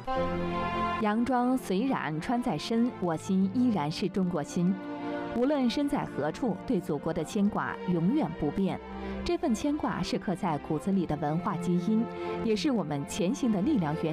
洋装虽然穿在身，我心依然是中国心。无论身在何处，对祖国的牵挂永远不变。这份牵挂是刻在骨子里的文化基因，也是我们前行的力量源。